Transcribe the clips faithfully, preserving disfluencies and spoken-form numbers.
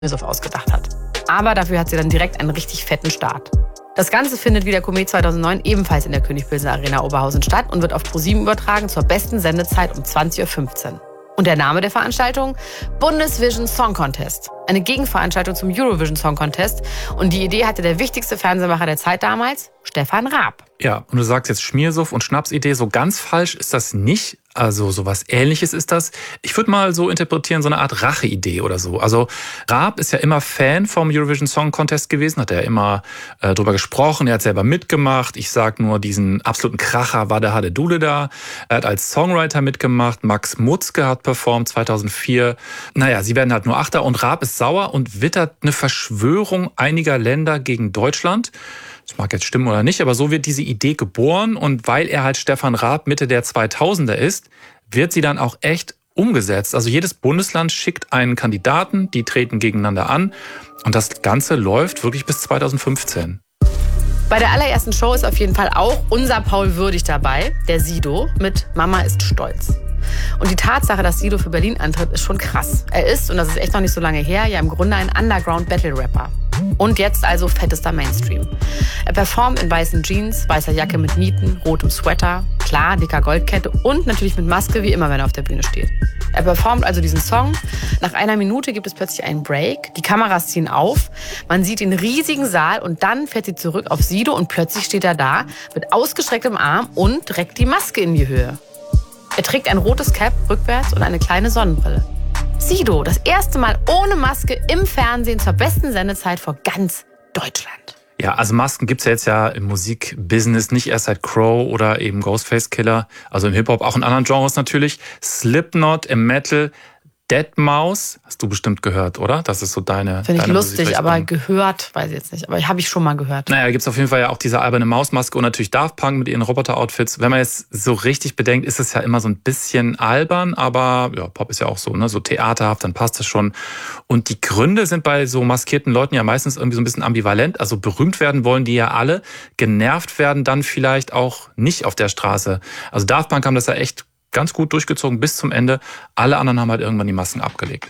Schmiersoff ausgedacht hat. Aber dafür hat sie dann direkt einen richtig fetten Start. Das Ganze findet wie der Komet zweitausendneun ebenfalls in der König-Pilsener Arena Oberhausen statt und wird auf ProSieben übertragen zur besten Sendezeit um zwanzig Uhr fünfzehn. Und der Name der Veranstaltung? Bundesvision Song Contest. Eine Gegenveranstaltung zum Eurovision Song Contest. Und die Idee hatte der wichtigste Fernsehmacher der Zeit damals, Stefan Raab. Ja, und du sagst jetzt Schmiersuff und Schnapsidee. So ganz falsch ist das nicht. Also sowas Ähnliches ist das. Ich würde mal so interpretieren, so eine Art Racheidee oder so. Also Raab ist ja immer Fan vom Eurovision Song Contest gewesen, hat er ja immer äh, drüber gesprochen, er hat selber mitgemacht. Ich sag nur, diesen absoluten Kracher war der Hadedule da. Er hat als Songwriter mitgemacht, Max Mutzke hat performt zweitausendvier. Naja, sie werden halt nur Achter und Raab ist sauer und wittert eine Verschwörung einiger Länder gegen Deutschland. Das mag jetzt stimmen oder nicht, aber so wird diese Idee geboren und weil er halt Stefan Raab Mitte der zweitausender ist, wird sie dann auch echt umgesetzt. Also jedes Bundesland schickt einen Kandidaten, die treten gegeneinander an und das Ganze läuft wirklich bis zweitausendfünfzehn. Bei der allerersten Show ist auf jeden Fall auch unser Paul Würdig dabei, der Sido, mit Mama ist stolz. Und die Tatsache, dass Sido für Berlin antritt, ist schon krass. Er ist, und das ist echt noch nicht so lange her, ja im Grunde ein Underground-Battle-Rapper. Und jetzt also fettester Mainstream. Er performt in weißen Jeans, weißer Jacke mit Nieten, rotem Sweater, klar, dicker Goldkette und natürlich mit Maske, wie immer, wenn er auf der Bühne steht. Er performt also diesen Song. Nach einer Minute gibt es plötzlich einen Break. Die Kameras ziehen auf. Man sieht den riesigen Saal und dann fährt sie zurück auf Sido und plötzlich steht er da mit ausgestrecktem Arm und reckt die Maske in die Höhe. Er trägt ein rotes Cap rückwärts und eine kleine Sonnenbrille. Sido, das erste Mal ohne Maske im Fernsehen zur besten Sendezeit vor ganz Deutschland. Ja, also Masken gibt's ja jetzt ja im Musikbusiness nicht erst seit Crow oder eben Ghostface Killer, also im Hip-Hop, auch in anderen Genres natürlich. Slipknot im Metal, Deadmau5, hast du bestimmt gehört, oder? Das ist so deine Finde ich deine lustig, aber gehört, weiß ich jetzt nicht. Aber habe ich schon mal gehört. Naja, da gibt's auf jeden Fall ja auch diese alberne Mausmaske und natürlich Daft Punk mit ihren Roboter-Outfits. Wenn man jetzt so richtig bedenkt, ist es ja immer so ein bisschen albern, aber ja, Pop ist ja auch so, ne, so theaterhaft, dann passt es schon. Und die Gründe sind bei so maskierten Leuten ja meistens irgendwie so ein bisschen ambivalent. Also berühmt werden wollen die ja alle, genervt werden dann vielleicht auch nicht auf der Straße. Also Daft Punk haben das ja echt ganz gut durchgezogen bis zum Ende. Alle anderen haben halt irgendwann die Masken abgelegt.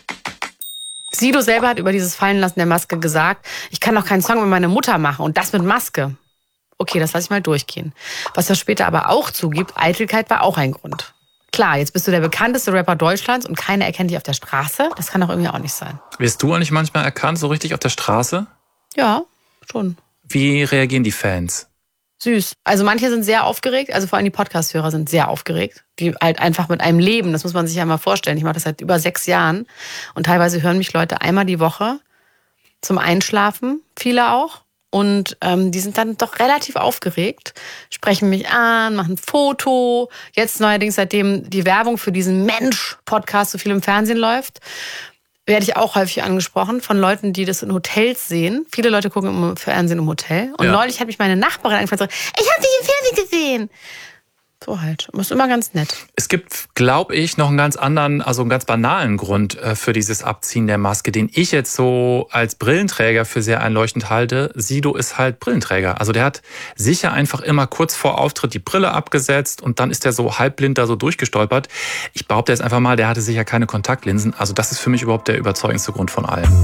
Sido selber hat über dieses Fallenlassen der Maske gesagt, ich kann doch keinen Song mit meiner Mutter machen und das mit Maske. Okay, das lasse ich mal durchgehen. Was er später aber auch zugibt, Eitelkeit war auch ein Grund. Klar, jetzt bist du der bekannteste Rapper Deutschlands und keiner erkennt dich auf der Straße. Das kann doch irgendwie auch nicht sein. Wirst du eigentlich manchmal erkannt, so richtig auf der Straße? Ja, schon. Wie reagieren die Fans? Süß. Also manche sind sehr aufgeregt, also vor allem die Podcast-Hörer sind sehr aufgeregt, die halt einfach mit einem leben, das muss man sich ja mal vorstellen. Ich mache das seit über sechs Jahren und teilweise hören mich Leute einmal die Woche zum Einschlafen, viele auch. Und ähm, die sind dann doch relativ aufgeregt, sprechen mich an, machen ein Foto. Jetzt neuerdings, seitdem die Werbung für diesen Mensch-Podcast so viel im Fernsehen läuft, werde ich auch häufig angesprochen von Leuten, die das in Hotels sehen. Viele Leute gucken im Fernsehen im Hotel. Und ja. Neulich hat mich meine Nachbarin angefragt und gesagt, ich habe dich im Fernsehen gesehen. So halt. Das ist immer ganz nett. Es gibt, glaube ich, noch einen ganz anderen, also einen ganz banalen Grund für dieses Abziehen der Maske, den ich jetzt so als Brillenträger für sehr einleuchtend halte. Sido ist halt Brillenträger. Also der hat sicher einfach immer kurz vor Auftritt die Brille abgesetzt und dann ist er so halbblind da so durchgestolpert. Ich behaupte jetzt einfach mal, der hatte sicher keine Kontaktlinsen. Also das ist für mich überhaupt der überzeugendste Grund von allem.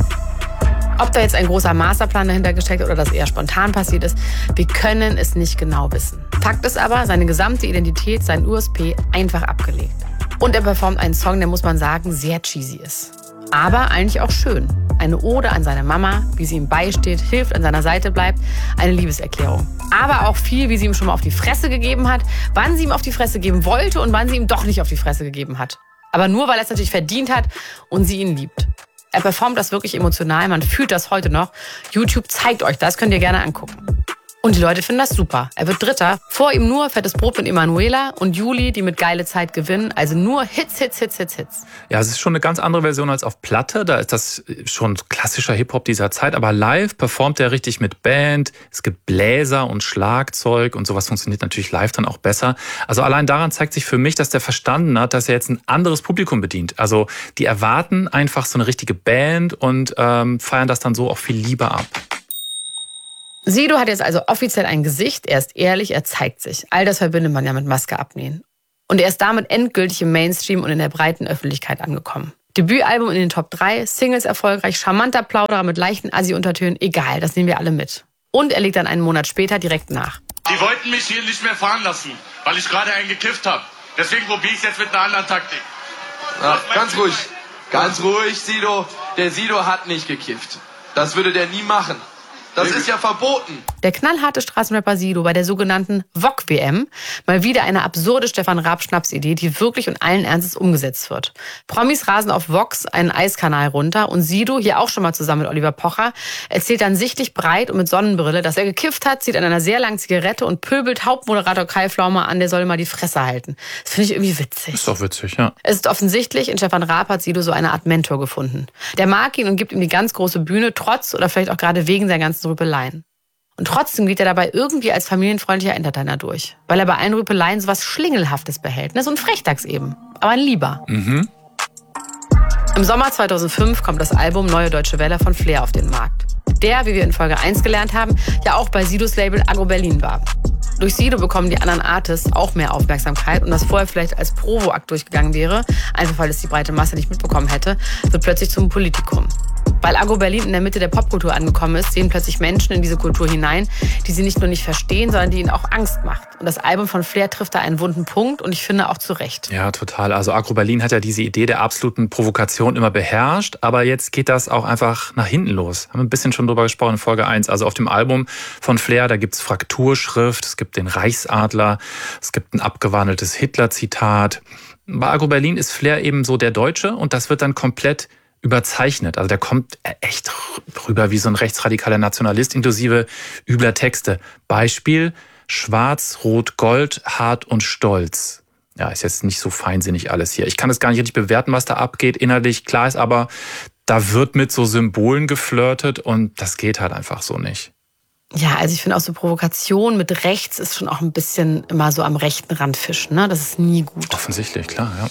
Ob da jetzt ein großer Masterplan dahinter gesteckt oder das eher spontan passiert ist, wir können es nicht genau wissen. Fakt ist aber, seine gesamte Identität, sein U S P, einfach abgelegt. Und er performt einen Song, der, muss man sagen, sehr cheesy ist. Aber eigentlich auch schön. Eine Ode an seine Mama, wie sie ihm beisteht, hilft, an seiner Seite bleibt. Eine Liebeserklärung. Aber auch viel, wie sie ihm schon mal auf die Fresse gegeben hat, wann sie ihm auf die Fresse geben wollte und wann sie ihm doch nicht auf die Fresse gegeben hat. Aber nur, weil er es natürlich verdient hat und sie ihn liebt. Er performt das wirklich emotional, man fühlt das heute noch. YouTube zeigt euch das, könnt ihr gerne angucken. Und die Leute finden das super. Er wird Dritter. Vor ihm nur Fettes Brot mit Emanuela und Juli, die mit Geile Zeit gewinnen. Also nur Hits, Hits, Hits, Hits, Hits. Ja, es ist schon eine ganz andere Version als auf Platte. Da ist das schon klassischer Hip-Hop dieser Zeit. Aber live performt er richtig mit Band. Es gibt Bläser und Schlagzeug und sowas funktioniert natürlich live dann auch besser. Also allein daran zeigt sich für mich, dass der verstanden hat, dass er jetzt ein anderes Publikum bedient. Also die erwarten einfach so eine richtige Band und ähm, feiern das dann so auch viel lieber ab. Sido hat jetzt also offiziell ein Gesicht, er ist ehrlich, er zeigt sich. All das verbindet man ja mit Maske abnehmen. Und er ist damit endgültig im Mainstream und in der breiten Öffentlichkeit angekommen. Debütalbum in den Top drei, Singles erfolgreich, charmanter Plauderer mit leichten Assi-Untertönen, egal, das nehmen wir alle mit. Und er legt dann einen Monat später direkt nach. Die wollten mich hier nicht mehr fahren lassen, weil ich gerade einen gekifft habe. Deswegen probiere ich es jetzt mit einer anderen Taktik. Ja, ganz ruhig, ganz ruhig, Sido. Der Sido hat nicht gekifft. Das würde der nie machen. Das ist ja verboten. Der knallharte Straßenrapper Sido bei der sogenannten V O G W M. Mal wieder eine absurde Stefan Raab-Schnapsidee, die wirklich und allen Ernstes umgesetzt wird. Promis rasen auf Vox einen Eiskanal runter und Sido, hier auch schon mal zusammen mit Oliver Pocher, erzählt dann sichtlich breit und mit Sonnenbrille, dass er gekifft hat, zieht an einer sehr langen Zigarette und pöbelt Hauptmoderator Kai Pflaume an, der soll mal die Fresse halten. Das finde ich irgendwie witzig. Ist doch witzig, ja. Es ist offensichtlich, in Stefan Raab hat Sido so eine Art Mentor gefunden. Der mag ihn und gibt ihm die ganz große Bühne, trotz oder vielleicht auch gerade wegen seiner ganzen Rüpeleien. Und trotzdem geht er dabei irgendwie als familienfreundlicher Entertainer durch. Weil er bei allen Rüpeleien so was Schlingelhaftes behält. Ne? So ein Frechdachs eben. Aber ein Lieber. Mhm. Im Sommer zweitausendfünf kommt das Album Neue Deutsche Welle von Flair auf den Markt. Der, wie wir in Folge eins gelernt haben, ja auch bei Sidos Label Agro Berlin war. Durch Sido bekommen die anderen Artists auch mehr Aufmerksamkeit und was vorher vielleicht als Provo-Akt durchgegangen wäre, einfach weil es die breite Masse nicht mitbekommen hätte, wird plötzlich zum Politikum. Weil Agro Berlin in der Mitte der Popkultur angekommen ist, sehen plötzlich Menschen in diese Kultur hinein, die sie nicht nur nicht verstehen, sondern die ihnen auch Angst macht. Und das Album von Flair trifft da einen wunden Punkt und ich finde auch zu Recht. Ja, total. Also Agro Berlin hat ja diese Idee der absoluten Provokation immer beherrscht, aber jetzt geht das auch einfach nach hinten los. Haben wir ein bisschen schon drüber gesprochen in Folge eins. Also auf dem Album von Flair, da gibt's Frakturschrift, es gibt den Reichsadler, es gibt ein abgewandeltes Hitler-Zitat. Bei Agro Berlin ist Flair eben so der Deutsche und das wird dann komplett überzeichnet. Also der kommt echt rüber wie so ein rechtsradikaler Nationalist, inklusive übler Texte. Beispiel: Schwarz, Rot, Gold, hart und stolz. Ja, ist jetzt nicht so feinsinnig alles hier. Ich kann das gar nicht richtig bewerten, was da abgeht. Inhaltlich klar ist aber, da wird mit so Symbolen geflirtet und das geht halt einfach so nicht. Ja, also ich finde auch so Provokation mit rechts ist schon auch ein bisschen immer so am rechten Rand fischen, ne? Das ist nie gut. Offensichtlich, klar, ja.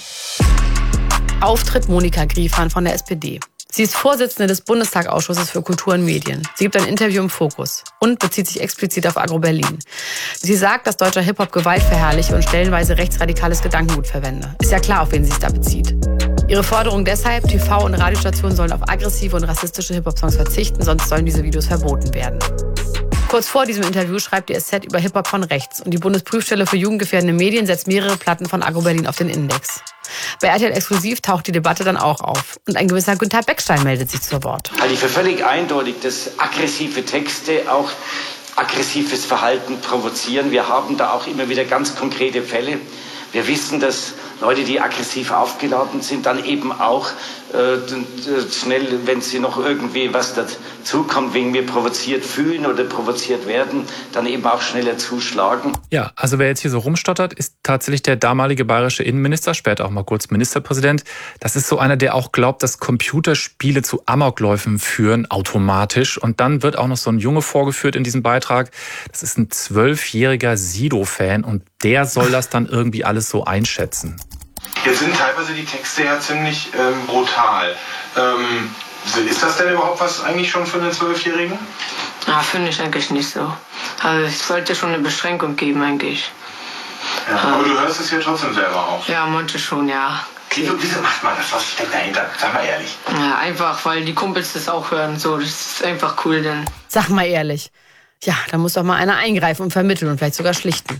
Auftritt Monika Griefahn von der S P D. Sie ist Vorsitzende des Bundestagsausschusses für Kultur und Medien. Sie gibt ein Interview im Fokus und bezieht sich explizit auf Agro Berlin. Sie sagt, dass deutscher Hip-Hop Gewalt verherrliche und stellenweise rechtsradikales Gedankengut verwende. Ist ja klar, auf wen sie sich da bezieht. Ihre Forderung deshalb, T V- und Radiostationen sollen auf aggressive und rassistische Hip-Hop-Songs verzichten, sonst sollen diese Videos verboten werden. Kurz vor diesem Interview schreibt die S Z über Hip-Hop von rechts und die Bundesprüfstelle für jugendgefährdende Medien setzt mehrere Platten von Agro Berlin auf den Index. Bei R T L Exklusiv taucht die Debatte dann auch auf und ein gewisser Günther Beckstein meldet sich zu Wort. Halte ich für völlig eindeutig, dass aggressive Texte auch aggressives Verhalten provozieren. Wir haben da auch immer wieder ganz konkrete Fälle. Wir wissen, dass Leute, die aggressiv aufgeladen sind, dann eben auch äh, schnell, wenn sie noch irgendwie was dazukommt, wegen mir provoziert fühlen oder provoziert werden, dann eben auch schneller zuschlagen. Ja, also wer jetzt hier so rumstottert, ist tatsächlich der damalige bayerische Innenminister, später auch mal kurz Ministerpräsident. Das ist so einer, der auch glaubt, dass Computerspiele zu Amokläufen führen, automatisch. Und dann wird auch noch so ein Junge vorgeführt in diesem Beitrag. Das ist ein zwölfjähriger Sido-Fan und der soll das dann irgendwie alles so einschätzen. Jetzt sind teilweise die Texte ja ziemlich ähm, brutal. Ähm, ist das denn überhaupt was eigentlich schon für einen Zwölfjährigen? Ja, finde ich eigentlich nicht so. Also es sollte schon eine Beschränkung geben eigentlich. Ja, aber du hörst es ja trotzdem selber auch. Ja, manche schon, ja. Wieso, wieso macht man das? Was steckt dahinter? Sag mal ehrlich. Ja, einfach, weil die Kumpels das auch hören. So, das ist einfach cool dann. Sag mal ehrlich. Ja, da muss doch mal einer eingreifen und vermitteln und vielleicht sogar schlichten.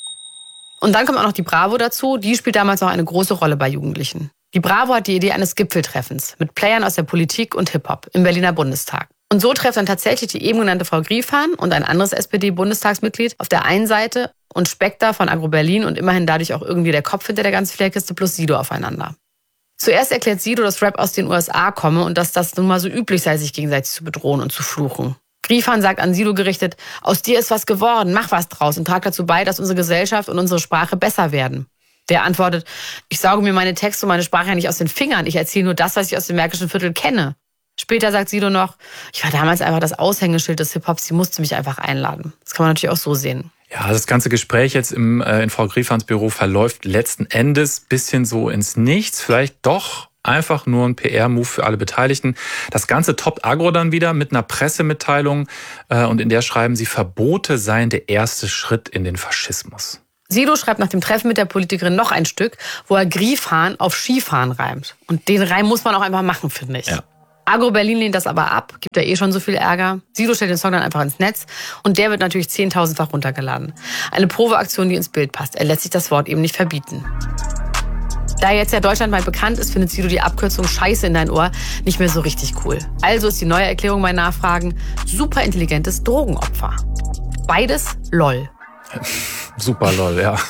Und dann kommt auch noch die Bravo dazu. Die spielt damals noch eine große Rolle bei Jugendlichen. Die Bravo hat die Idee eines Gipfeltreffens mit Playern aus der Politik und Hip-Hop im Berliner Bundestag. Und so trifft dann tatsächlich die eben genannte Frau Griefahn und ein anderes S P D-Bundestagsmitglied auf der einen Seite und Spekter von Agro Berlin und immerhin dadurch auch irgendwie der Kopf hinter der ganzen Flairkiste plus Sido aufeinander. Zuerst erklärt Sido, dass Rap aus den U S A komme und dass das nun mal so üblich sei, sich gegenseitig zu bedrohen und zu fluchen. Griefahn sagt an Sido gerichtet, aus dir ist was geworden, mach was draus und trag dazu bei, dass unsere Gesellschaft und unsere Sprache besser werden. Der antwortet, ich sauge mir meine Texte und meine Sprache ja nicht aus den Fingern, ich erzähle nur das, was ich aus dem Märkischen Viertel kenne. Später sagt Sido noch, ich war damals einfach das Aushängeschild des Hip-Hops, sie musste mich einfach einladen. Das kann man natürlich auch so sehen. Ja, das ganze Gespräch jetzt im, äh, in Frau Griefahns Büro verläuft letzten Endes bisschen so ins Nichts, vielleicht doch einfach nur ein P R-Move für alle Beteiligten. Das Ganze toppt Agro dann wieder mit einer Pressemitteilung äh, und in der schreiben sie, Verbote seien der erste Schritt in den Faschismus. Sido schreibt nach dem Treffen mit der Politikerin noch ein Stück, wo er Griefhahn auf Skifahren reimt. Und den Reim muss man auch einfach machen, finde ich. Ja. Agro Berlin lehnt das aber ab, gibt ja eh schon so viel Ärger. Sido stellt den Song dann einfach ins Netz und der wird natürlich zehntausendfach runtergeladen. Eine Provoaktion, die ins Bild passt. Er lässt sich das Wort eben nicht verbieten. Da er jetzt ja deutschlandweit bekannt ist, findet Sido die Abkürzung Scheiße in dein Ohr nicht mehr so richtig cool. Also ist die neue Erklärung bei Nachfragen superintelligentes Drogenopfer. Beides LOL. Super LOL, ja.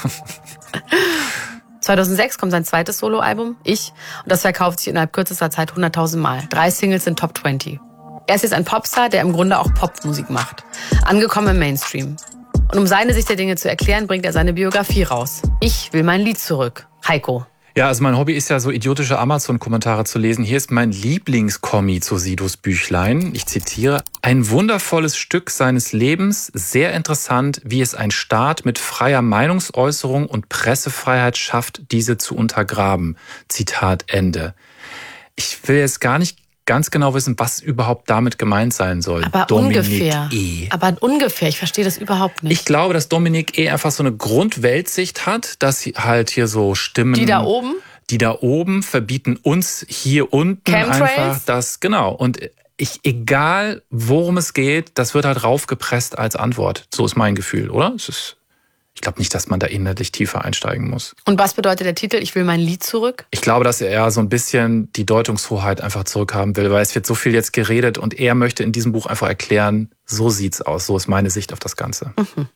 zweitausendsechs kommt sein zweites Soloalbum, Ich, und das verkauft sich innerhalb kürzester Zeit hunderttausend Mal. Drei Singles sind Top zwanzig. Er ist jetzt ein Popstar, der im Grunde auch Popmusik macht. Angekommen im Mainstream. Und um seine Sicht der Dinge zu erklären, bringt er seine Biografie raus. Ich will mein Lied zurück. Heiko. Ja, also mein Hobby ist ja so idiotische Amazon-Kommentare zu lesen. Hier ist mein Lieblingskommi zu Sidos Büchlein. Ich zitiere: Ein wundervolles Stück seines Lebens, sehr interessant, wie es ein Staat mit freier Meinungsäußerung und Pressefreiheit schafft, diese zu untergraben. Zitat Ende. Ich will jetzt gar nicht ganz genau wissen, was überhaupt damit gemeint sein soll. Aber Dominik ungefähr. E. Aber ungefähr, ich verstehe das überhaupt nicht. Ich glaube, dass Dominik E. einfach so eine Grundweltsicht hat, dass sie halt hier so Stimmen... Die da oben? Die da oben verbieten uns hier unten Chemtrails? einfach das, genau. Und ich, egal worum es geht, das wird halt raufgepresst als Antwort. So ist mein Gefühl, oder? Es ist... Ich glaube nicht, dass man da inhaltlich tiefer einsteigen muss. Und was bedeutet der Titel, Ich will mein Lied zurück? Ich glaube, dass er so ein bisschen die Deutungshoheit einfach zurückhaben will, weil es wird so viel jetzt geredet und er möchte in diesem Buch einfach erklären, so sieht's aus, so ist meine Sicht auf das Ganze. Mhm.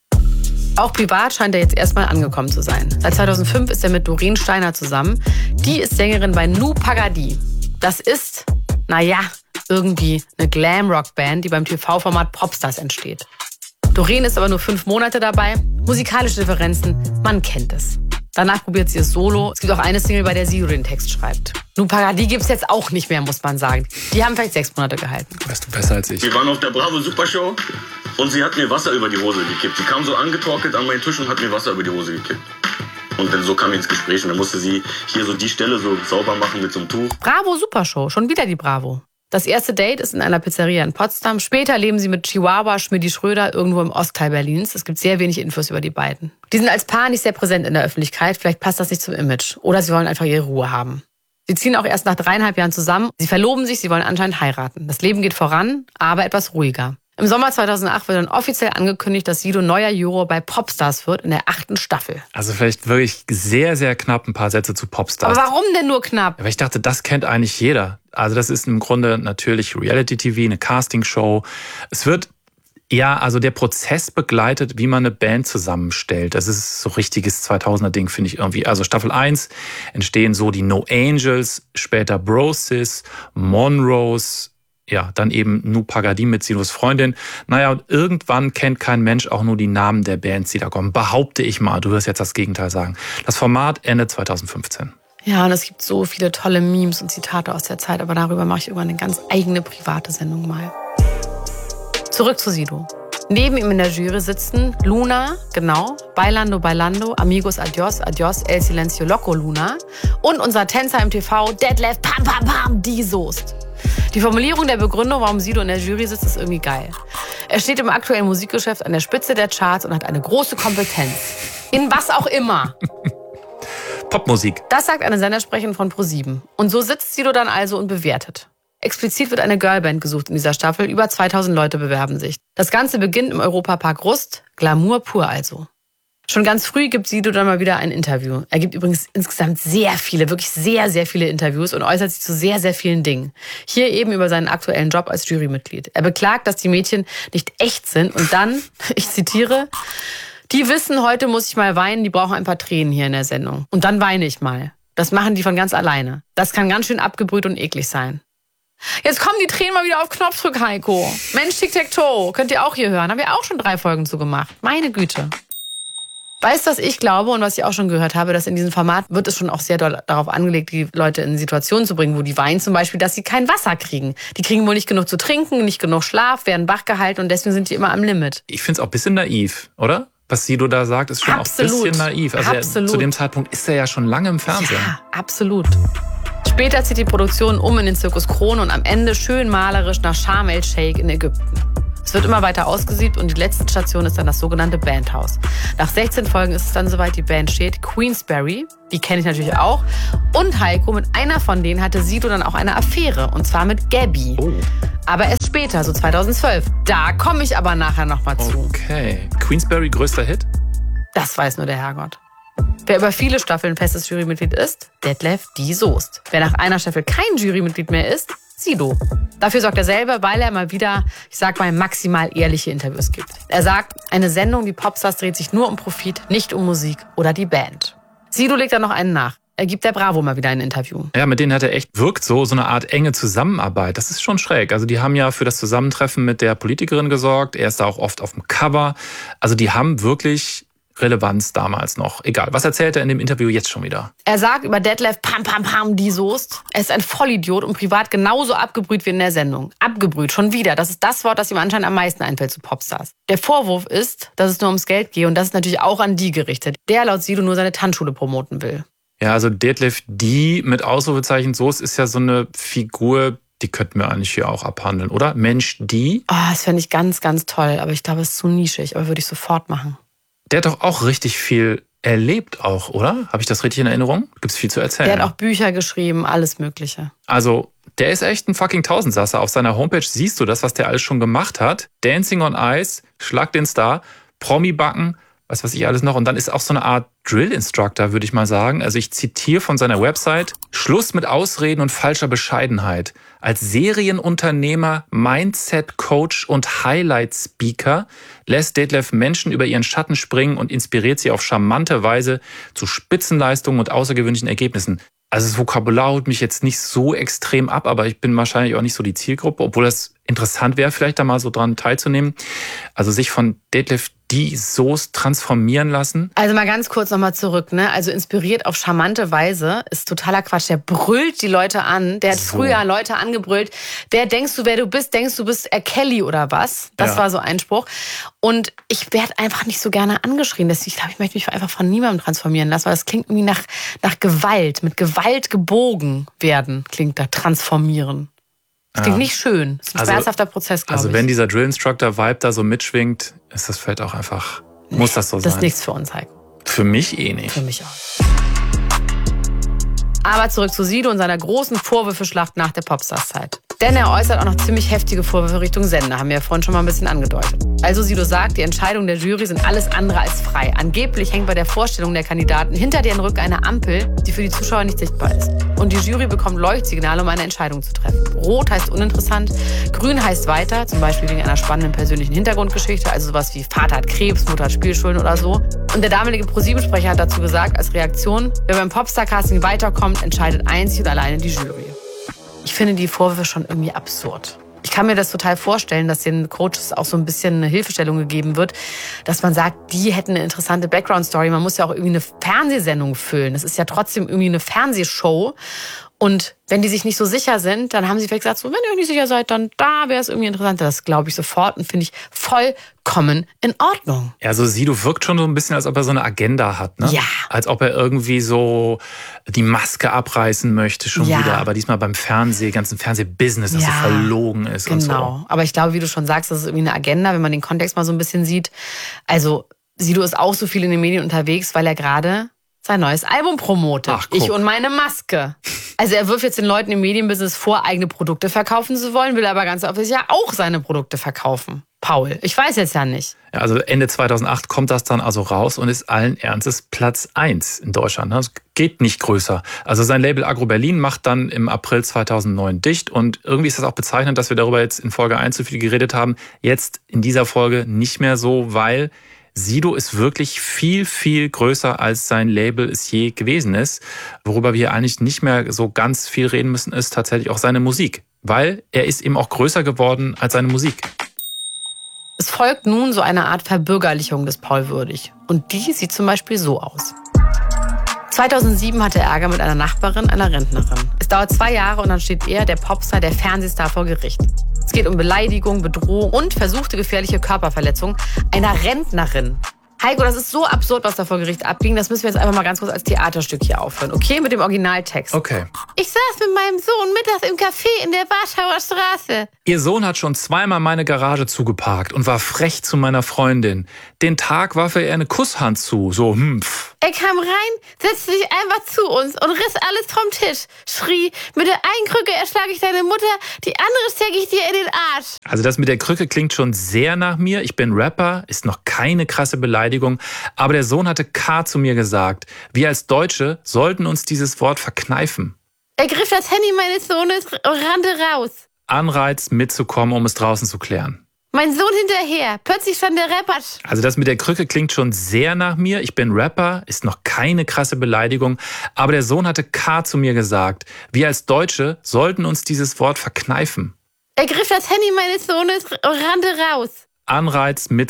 Auch privat scheint er jetzt erstmal angekommen zu sein. Seit zweitausendfünf ist er mit Doreen Steiner zusammen. Die ist Sängerin bei Nu Pagadi. Das ist, naja, irgendwie eine Glam-Rock-Band, die beim T V-Format Popstars entsteht. Doreen ist aber nur fünf Monate dabei. Musikalische Differenzen, man kennt es. Danach probiert sie es solo. Es gibt auch eine Single, bei der Sido den Text schreibt. Nu Pagadi gibt's jetzt auch nicht mehr, muss man sagen. Die haben vielleicht sechs Monate gehalten. Weißt du besser als ich. Wir waren auf der Bravo Supershow und sie hat mir Wasser über die Hose gekippt. Sie kam so angetorkelt an meinen Tisch und hat mir Wasser über die Hose gekippt. Und dann so kam wir ins Gespräch und dann musste sie hier so die Stelle so sauber machen mit so einem Tuch. Bravo Supershow, schon wieder die Bravo. Das erste Date ist in einer Pizzeria in Potsdam. Später leben sie mit Chihuahua Schmidti Schröder irgendwo im Ostteil Berlins. Es gibt sehr wenig Infos über die beiden. Die sind als Paar nicht sehr präsent in der Öffentlichkeit. Vielleicht passt das nicht zum Image. Oder sie wollen einfach ihre Ruhe haben. Sie ziehen auch erst nach dreieinhalb Jahren zusammen. Sie verloben sich, sie wollen anscheinend heiraten. Das Leben geht voran, aber etwas ruhiger. Im Sommer zweitausendacht wird dann offiziell angekündigt, dass Sido neuer Juror bei Popstars wird in der achten Staffel. Also vielleicht wirklich sehr, sehr knapp ein paar Sätze zu Popstars. Aber warum denn nur knapp? Aber ich dachte, das kennt eigentlich jeder. Also das ist im Grunde natürlich Reality-T V, eine Castingshow. Es wird, ja, also der Prozess begleitet, wie man eine Band zusammenstellt. Das ist so richtiges zweitausender-Ding, finde ich irgendwie. Also Staffel eins entstehen so die No Angels, später Brosis, Monrose, ja, dann eben Nu Pagadi mit Sidos Freundin. Naja, und irgendwann kennt kein Mensch auch nur die Namen der Bands, die da kommen. Behaupte ich mal, du wirst jetzt das Gegenteil sagen. Das Format Ende zweitausendfünfzehn. Ja, und es gibt so viele tolle Memes und Zitate aus der Zeit, aber darüber mache ich irgendwann eine ganz eigene private Sendung mal. Zurück zu Sido. Neben ihm in der Jury sitzen Luna, genau, Bailando Bailando, Amigos Adios, Adios, El Silencio Loco Luna und unser Tänzer im T V, Detlef Pam Pam Pam, die Soest. Die Formulierung der Begründung, warum Sido in der Jury sitzt, ist irgendwie geil. Er steht im aktuellen Musikgeschäft an der Spitze der Charts und hat eine große Kompetenz. In was auch immer. Popmusik. Das sagt eine Sendersprecherin von ProSieben. Und so sitzt Sido dann also und bewertet. Explizit wird eine Girlband gesucht in dieser Staffel. Über zweitausend Leute bewerben sich. Das Ganze beginnt im Europapark Rust. Glamour pur also. Schon ganz früh gibt Sido dann mal wieder ein Interview. Er gibt übrigens insgesamt sehr viele, wirklich sehr, sehr viele Interviews und äußert sich zu sehr, sehr vielen Dingen. Hier eben über seinen aktuellen Job als Jurymitglied. Er beklagt, dass die Mädchen nicht echt sind und dann, ich zitiere, die wissen, heute muss ich mal weinen, die brauchen ein paar Tränen hier in der Sendung. Und dann weine ich mal. Das machen die von ganz alleine. Das kann ganz schön abgebrüht und eklig sein. Jetzt kommen die Tränen mal wieder auf Knopfdruck, Heiko. Mensch, Tic-Tac-Toe. Könnt ihr auch hier hören. Haben wir auch schon drei Folgen zu gemacht. Meine Güte. Weißt du, was ich glaube und was ich auch schon gehört habe, dass in diesem Format wird es schon auch sehr doll darauf angelegt, die Leute in Situationen zu bringen, wo die weinen zum Beispiel, dass sie kein Wasser kriegen. Die kriegen wohl nicht genug zu trinken, nicht genug Schlaf, werden wach gehalten und deswegen sind die immer am Limit. Ich finde es auch ein bisschen naiv, oder? Was Sido da sagt, ist schon absolut. Auch ein bisschen naiv. Also absolut. Er, zu dem Zeitpunkt ist er ja schon lange im Fernsehen. Ja, absolut. Später zieht die Produktion um in den Zirkus Krone und am Ende schön malerisch nach Sharm el-Sheikh in Ägypten. Es wird immer weiter ausgesiebt und die letzte Station ist dann das sogenannte Bandhaus. Nach sechzehn Folgen ist es dann soweit, die Band steht. Queensberry, die kenne ich natürlich auch. Und Heiko, mit einer von denen hatte Sido dann auch eine Affäre. Und zwar mit Gabby. Oh. Aber erst später, so zweitausendzwölf. Da komme ich aber nachher nochmal zu. Okay. Queensberry, größter Hit? Das weiß nur der Herrgott. Wer über viele Staffeln festes Jurymitglied ist, Detlef die Soest. Wer nach einer Staffel kein Jurymitglied mehr ist, Sido. Dafür sorgt er selber, weil er mal wieder, ich sag mal, maximal ehrliche Interviews gibt. Er sagt, eine Sendung wie Popstars dreht sich nur um Profit, nicht um Musik oder die Band. Sido legt dann noch einen nach. Er gibt der Bravo mal wieder ein Interview. Ja, mit denen hat er echt, wirkt so, so eine Art enge Zusammenarbeit. Das ist schon schräg. Also die haben ja für das Zusammentreffen mit der Politikerin gesorgt. Er ist da auch oft auf dem Cover. Also die haben wirklich Relevanz damals noch. Egal, was erzählt er in dem Interview jetzt schon wieder? Er sagt über Detlef, pam, pam, pam, die Soest. Er ist ein Vollidiot und privat genauso abgebrüht wie in der Sendung. Abgebrüht, schon wieder. Das ist das Wort, das ihm anscheinend am meisten einfällt zu Popstars. Der Vorwurf ist, dass es nur ums Geld gehe und das ist natürlich auch an die gerichtet, der laut Sido nur seine Tanzschule promoten will. Ja, also Detlef die mit Ausrufezeichen Soest ist ja so eine Figur, die könnten wir eigentlich hier auch abhandeln, oder? Mensch, die? Oh, das fände ich ganz, ganz toll, aber ich glaube, es ist zu nischig, aber würde ich sofort machen. Der hat doch auch richtig viel erlebt auch, oder? Habe ich das richtig in Erinnerung? Gibt es viel zu erzählen? Der hat auch Bücher geschrieben, alles Mögliche. Also, der ist echt ein fucking Tausendsasser. Auf seiner Homepage siehst du das, was der alles schon gemacht hat. Dancing on Ice, Schlag den Star, Promi-Backen, was weiß ich alles noch. Und dann ist auch so eine Art Drill-Instructor, würde ich mal sagen. Also ich zitiere von seiner Website: Schluss mit Ausreden und falscher Bescheidenheit. Als Serienunternehmer, Mindset-Coach und Highlight-Speaker lässt Detlef Menschen über ihren Schatten springen und inspiriert sie auf charmante Weise zu Spitzenleistungen und außergewöhnlichen Ergebnissen. Also das Vokabular holt mich jetzt nicht so extrem ab, aber ich bin wahrscheinlich auch nicht so die Zielgruppe, obwohl das interessant wäre, vielleicht da mal so dran teilzunehmen. Also sich von Detlef die Soest transformieren lassen. Also mal ganz kurz nochmal zurück, ne? Also inspiriert auf charmante Weise ist totaler Quatsch. Der brüllt die Leute an. Der hat so früher Leute angebrüllt. Wer denkst du, wer du bist? Denkst du, bist R. Kelly oder was? Das ja. war so ein Spruch. Und ich werde einfach nicht so gerne angeschrien. Ich glaube, ich möchte mich einfach von niemandem transformieren lassen, weil das klingt irgendwie nach, nach Gewalt. Mit Gewalt gebogen werden klingt da, transformieren. Das klingt ja. nicht schön. Das ist ein also, schmerzhafter Prozess, glaube also ich. Also wenn dieser Drill-Instructor-Vibe da so mitschwingt, ist das vielleicht auch einfach, nee, muss das so das sein. Das ist nichts für uns, Heiko. Für mich eh nicht. Für mich auch. Aber zurück zu Sido und seiner großen Vorwürfe-Schlacht nach der Popstars-Zeit. Denn er äußert auch noch ziemlich heftige Vorwürfe Richtung Sender, haben wir ja vorhin schon mal ein bisschen angedeutet. Also Sido sagt, die Entscheidungen der Jury sind alles andere als frei. Angeblich hängt bei der Vorstellung der Kandidaten hinter deren Rücken eine Ampel, die für die Zuschauer nicht sichtbar ist. Und die Jury bekommt Leuchtsignale, um eine Entscheidung zu treffen. Rot heißt uninteressant, grün heißt weiter, zum Beispiel wegen einer spannenden persönlichen Hintergrundgeschichte, also sowas wie Vater hat Krebs, Mutter hat Spielschulden oder so. Und der damalige ProSieben-Sprecher hat dazu gesagt, als Reaktion, wer beim Popstar-Casting weiterkommt, entscheidet einzig und alleine die Jury. Ich finde die Vorwürfe schon irgendwie absurd. Ich kann mir das total vorstellen, dass den Coaches auch so ein bisschen eine Hilfestellung gegeben wird, dass man sagt, die hätten eine interessante Background-Story. Man muss ja auch irgendwie eine Fernsehsendung füllen. Das ist ja trotzdem irgendwie eine Fernsehshow. Und wenn die sich nicht so sicher sind, dann haben sie vielleicht gesagt, so, wenn ihr euch nicht sicher seid, dann da wäre es irgendwie interessanter. Das glaube ich sofort und finde ich vollkommen in Ordnung. Ja, so Sido wirkt schon so ein bisschen, als ob er so eine Agenda hat, ne? Ja. Als ob er irgendwie so die Maske abreißen möchte schon ja. wieder. Aber diesmal beim Fernseh, ganzen Fernsehbusiness, das ja. so verlogen ist genau. und so. Genau. Aber ich glaube, wie du schon sagst, das ist irgendwie eine Agenda, wenn man den Kontext mal so ein bisschen sieht. Also Sido ist auch so viel in den Medien unterwegs, weil er gerade sein neues Album promotet. Ach, ich und meine Maske. Also er wirft jetzt den Leuten im Medienbusiness vor, eigene Produkte verkaufen zu wollen, will aber ganz offensichtlich ja auch seine Produkte verkaufen. Paul, ich weiß jetzt ja nicht. Ja, also Ende zweitausendacht kommt das dann also raus und ist allen Ernstes Platz eins in Deutschland. Das geht nicht größer. Also sein Label Agro Berlin macht dann im April zweitausendneun dicht und irgendwie ist das auch bezeichnend, dass wir darüber jetzt in Folge eins so viel geredet haben. Jetzt in dieser Folge nicht mehr so, weil Sido ist wirklich viel, viel größer, als sein Label es je gewesen ist. Worüber wir eigentlich nicht mehr so ganz viel reden müssen, ist tatsächlich auch seine Musik. Weil er ist eben auch größer geworden als seine Musik. Es folgt nun so eine Art Verbürgerlichung des Paul Würdig. Und die sieht zum Beispiel so aus. zweitausendsieben hatte er Ärger mit einer Nachbarin, einer Rentnerin. Es dauert zwei Jahre und dann steht er, der Popstar, der Fernsehstar, vor Gericht. Es geht um Beleidigung, Bedrohung und versuchte gefährliche Körperverletzung einer Rentnerin. Heiko, das ist so absurd, was da vor Gericht abging. Das müssen wir jetzt einfach mal ganz kurz als Theaterstück hier aufhören. Okay, mit dem Originaltext. Okay. Ich saß mit meinem Sohn mittags im Café in der Warschauer Straße. Ihr Sohn hat schon zweimal meine Garage zugeparkt und war frech zu meiner Freundin. Den Tag warf er ihr eine Kusshand zu, so hmpf. Er kam rein, setzte sich einfach zu uns und riss alles vom Tisch. Schrie, mit der einen Krücke erschlage ich deine Mutter, die andere stecke ich dir in den Arsch. Also das mit der Krücke klingt schon sehr nach mir. Ich bin Rapper, ist noch keine krasse Beleidigung. Aber der Sohn hatte K zu mir gesagt. Wir als Deutsche sollten uns dieses Wort verkneifen. Er griff das Handy meines Sohnes und rannte raus. Anreiz, mitzukommen, um es draußen zu klären. Mein Sohn hinterher. Plötzlich stand der Rapper. Also das mit der Krücke klingt schon sehr nach mir. Ich bin Rapper, ist noch keine krasse Beleidigung. Aber der Sohn hatte K zu mir gesagt. Wir als Deutsche sollten uns dieses Wort verkneifen. Er griff das Handy meines Sohnes und rannte raus. Anreiz, mit